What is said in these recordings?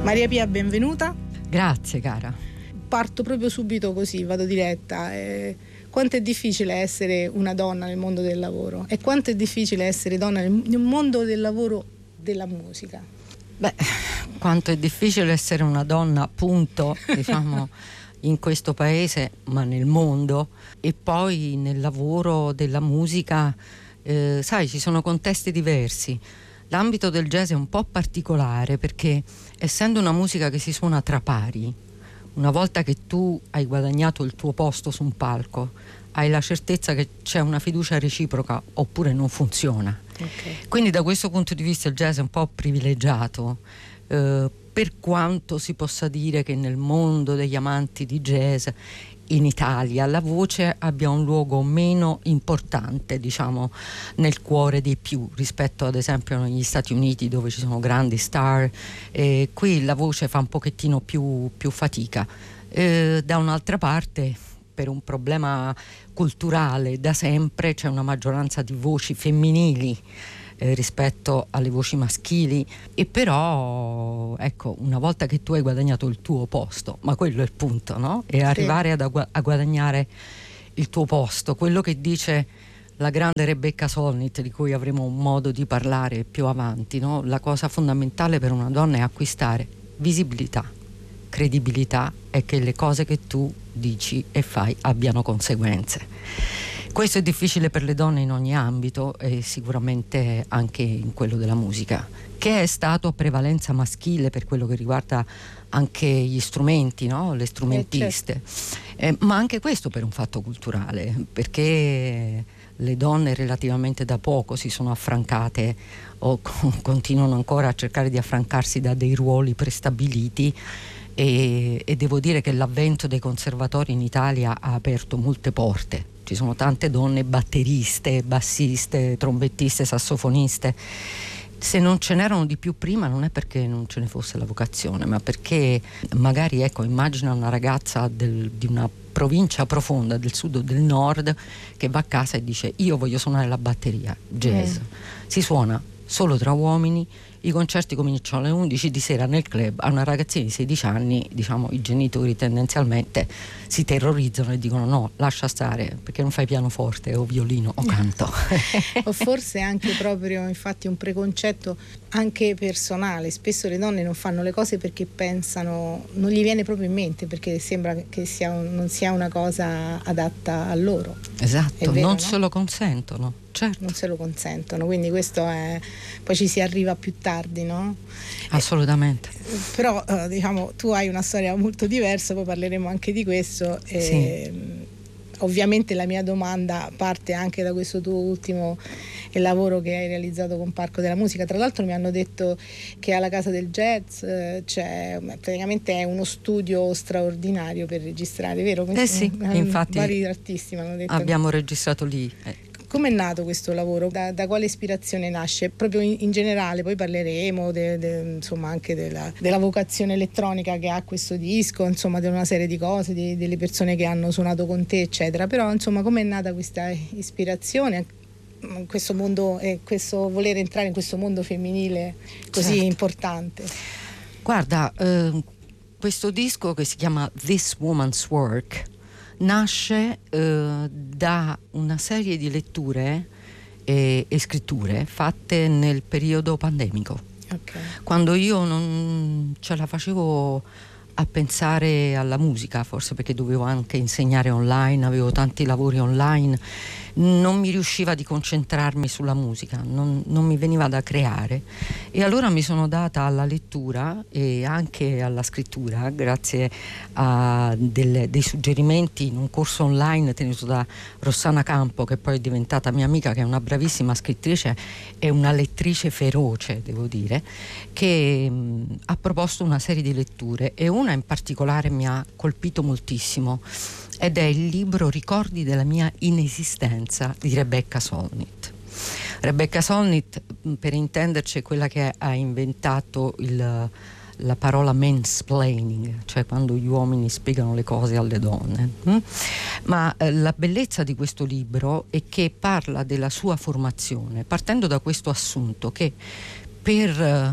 Maria Pia, benvenuta. Grazie cara. Parto proprio subito così, vado diretta. Quanto è difficile essere una donna nel mondo del lavoro e quanto è difficile essere donna nel mondo del lavoro della musica? Beh, quanto è difficile essere una donna, appunto, diciamo, in questo paese, ma nel mondo, e poi nel lavoro della musica, sai, ci sono contesti diversi. L'ambito del jazz è un po' particolare perché, essendo una musica che si suona tra pari, una volta che tu hai guadagnato il tuo posto su un palco, hai la certezza che c'è una fiducia reciproca oppure non funziona. Okay. Quindi da questo punto di vista il jazz è un po' privilegiato, per quanto si possa dire che nel mondo degli amanti di jazz in Italia la voce abbia un luogo meno importante, diciamo, nel cuore dei più rispetto ad esempio negli Stati Uniti, dove ci sono grandi star. Qui la voce fa un pochettino più fatica. Da un'altra parte, per un problema culturale, da sempre c'è una maggioranza di voci femminili rispetto alle voci maschili, e però ecco, una volta che tu hai guadagnato il tuo posto, ma quello è il punto, no? E arrivare a guadagnare il tuo posto, quello che dice la grande Rebecca Solnit, di cui avremo un modo di parlare più avanti, no? La cosa fondamentale per una donna è acquistare visibilità, credibilità, e che le cose che tu dici e fai abbiano conseguenze. Questo è difficile per le donne in ogni ambito e sicuramente anche in quello della musica, che è stato a prevalenza maschile per quello che riguarda anche gli strumenti, no? Le strumentiste. Ma anche questo per un fatto culturale, perché le donne relativamente da poco si sono affrancate o continuano ancora a cercare di affrancarsi da dei ruoli prestabiliti. E devo dire che l'avvento dei conservatori in Italia ha aperto molte porte. Ci sono tante donne batteriste, bassiste, trombettiste, sassofoniste. Se non ce n'erano di più prima non è perché non ce ne fosse la vocazione, ma perché magari, ecco, immagina una ragazza di una provincia profonda del sud o del nord che va a casa e dice: io voglio suonare la batteria jazz. Si suona solo tra uomini, i concerti cominciano alle 11 di sera nel club. A una ragazzina di 16 anni, diciamo, i genitori tendenzialmente si terrorizzano e dicono: no, lascia stare, perché non fai pianoforte o violino o canto. O forse anche proprio, infatti, un preconcetto anche personale. Spesso le donne non fanno le cose perché pensano, non gli viene proprio in mente, perché sembra che non sia una cosa adatta a loro. Esatto, vero, non no? se lo consentono. Certo. Non se lo consentono, quindi questo è, poi ci si arriva più tardi, no? Assolutamente. Però diciamo, tu hai una storia molto diversa, poi parleremo anche di questo. Sì. Ovviamente la mia domanda parte anche da questo tuo ultimo lavoro che hai realizzato con Parco della Musica. Tra l'altro mi hanno detto che alla Casa del Jazz c'è praticamente è uno studio straordinario per registrare, vero? Sì, infatti vari artisti mi hanno detto. Abbiamo registrato lì. Come è nato questo lavoro? Da quale ispirazione nasce? Proprio in generale, poi parleremo insomma anche della vocazione elettronica che ha questo disco, insomma di una serie di cose, delle persone che hanno suonato con te, eccetera. Però insomma, come è nata questa ispirazione in questo mondo e questo voler entrare in questo mondo femminile così importante? Guarda, questo disco, che si chiama This Woman's Work, nasce da una serie di letture e scritture fatte nel periodo pandemico. Okay. Quando io non ce la facevo a pensare alla musica, forse perché dovevo anche insegnare online, avevo tanti lavori online, non mi riusciva di concentrarmi sulla musica, non mi veniva da creare, e allora mi sono data alla lettura e anche alla scrittura grazie a dei suggerimenti in un corso online tenuto da Rossana Campo, che poi è diventata mia amica, che è una bravissima scrittrice e una lettrice feroce, devo dire, che ha proposto una serie di letture, e una in particolare mi ha colpito moltissimo, ed è il libro Ricordi della mia inesistenza di Rebecca Solnit. Rebecca Solnit, per intenderci, è quella che ha inventato la parola mansplaining, cioè quando gli uomini spiegano le cose alle donne. Ma la bellezza di questo libro è che parla della sua formazione, partendo da questo assunto che per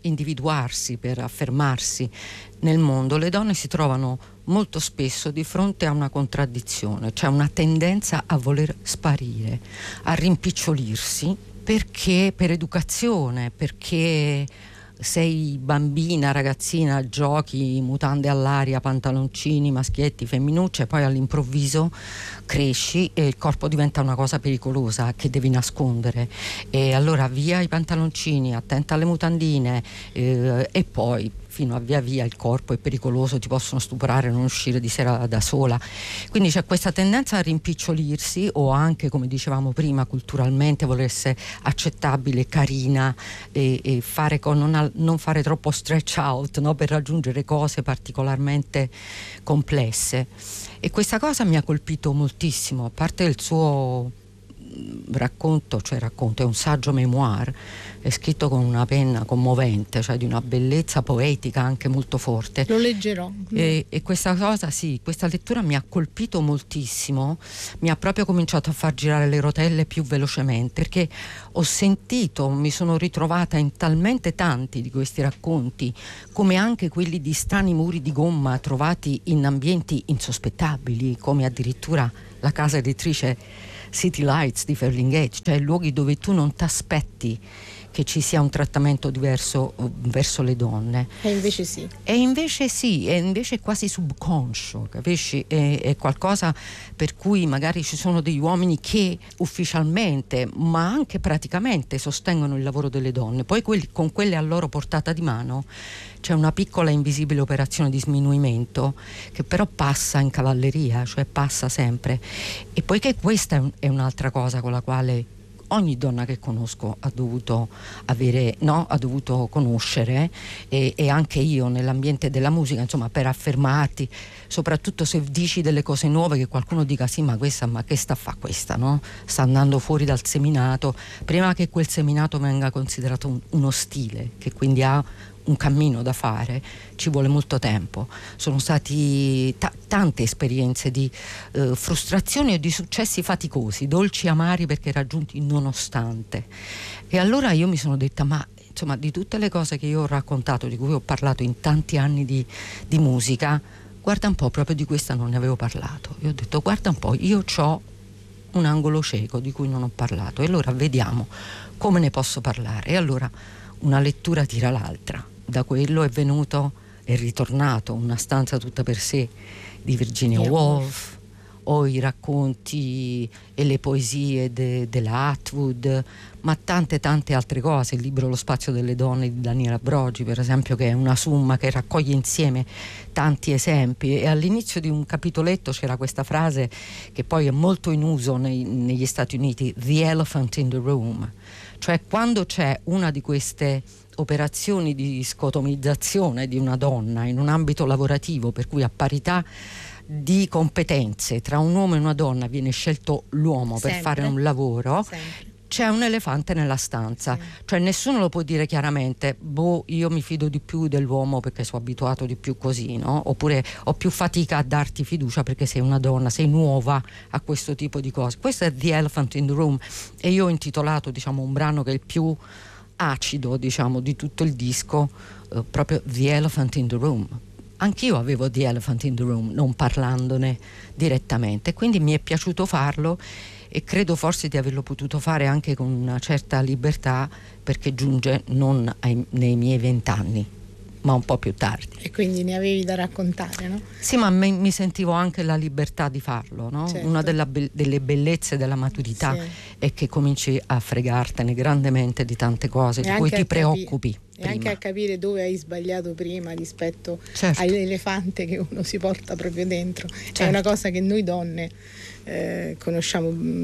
individuarsi, per affermarsi nel mondo, le donne si trovano molto spesso di fronte a una contraddizione, cioè una tendenza a voler sparire, a rimpicciolirsi, perché per educazione, perché sei bambina, ragazzina, giochi, mutande all'aria, pantaloncini, maschietti, femminucce, poi all'improvviso cresci e il corpo diventa una cosa pericolosa che devi nascondere, e allora via i pantaloncini, attenta alle mutandine, e poi fino a via via il corpo è pericoloso, ti possono stuprare, non uscire di sera da sola. Quindi c'è questa tendenza a rimpicciolirsi, o anche, come dicevamo prima, culturalmente voler essere accettabile, carina, e fare non fare troppo stretch out, no? Per raggiungere cose particolarmente complesse. E questa cosa mi ha colpito moltissimo, a parte il suo racconto, è un saggio memoir, è scritto con una penna commovente, cioè di una bellezza poetica anche molto forte. Lo leggerò. E questa cosa, sì, questa lettura mi ha colpito moltissimo, mi ha proprio cominciato a far girare le rotelle più velocemente, perché ho sentito, mi sono ritrovata in talmente tanti di questi racconti, come anche quelli di strani muri di gomma trovati in ambienti insospettabili, come addirittura la casa editrice City Lights di Ferlinghetti, cioè luoghi dove tu non ti aspetti che ci sia un trattamento diverso verso le donne. E invece sì. E invece è quasi subconscio, capisci? È qualcosa per cui magari ci sono degli uomini che ufficialmente, ma anche praticamente, sostengono il lavoro delle donne. Poi con quelle a loro portata di mano c'è una piccola invisibile operazione di sminuimento che però passa in cavalleria, cioè passa sempre. E poiché questa è un'altra cosa con la quale ogni donna che conosco ha dovuto conoscere, e anche io nell'ambiente della musica, insomma, per affermarti, soprattutto se dici delle cose nuove, che qualcuno dica sì, ma che sta a fa questa, no? Sta andando fuori dal seminato, prima che quel seminato venga considerato uno stile, che quindi ha un cammino da fare, ci vuole molto tempo. Sono stati tante esperienze di frustrazioni e di successi faticosi, dolci e amari, perché raggiunti nonostante. E allora io mi sono detta, ma insomma, di tutte le cose che io ho raccontato, di cui ho parlato in tanti anni di musica, guarda un po', proprio di questa non ne avevo parlato. Io ho detto, guarda un po', io ho un angolo cieco di cui non ho parlato, e allora vediamo come ne posso parlare. E allora una lettura tira l'altra. Da quello è ritornato Una stanza tutta per sé di Virginia Woolf, o i racconti e le poesie della Atwood, ma tante altre cose. Il libro Lo spazio delle donne di Daniela Brogi, per esempio, che è una summa che raccoglie insieme tanti esempi, e all'inizio di un capitoletto c'era questa frase che poi è molto in uso negli Stati Uniti: the elephant in the room, cioè quando c'è una di queste operazioni di scotomizzazione di una donna in un ambito lavorativo, per cui a parità di competenze tra un uomo e una donna viene scelto l'uomo per fare un lavoro, c'è un elefante nella stanza, cioè nessuno lo può dire chiaramente, io mi fido di più dell'uomo perché sono abituato di più così, no? Oppure ho più fatica a darti fiducia perché sei una donna, sei nuova a questo tipo di cose. Questo è The Elephant in the Room, e io ho intitolato, un brano che è il più acido, di tutto il disco, proprio The Elephant in the Room. Anch'io avevo The Elephant in the Room, non parlandone direttamente, quindi mi è piaciuto farlo, e credo forse di averlo potuto fare anche con una certa libertà, perché giunge non nei miei 20 anni, ma un po' più tardi. E quindi ne avevi da raccontare, no? Sì, ma mi sentivo anche la libertà di farlo, no? Certo. Una delle bellezze della maturità è che cominci a fregartene grandemente di tante cose di cui ti preoccupi. E anche a capire dove hai sbagliato prima rispetto certo. all'elefante che uno si porta proprio dentro. Certo. È una cosa che noi donne conosciamo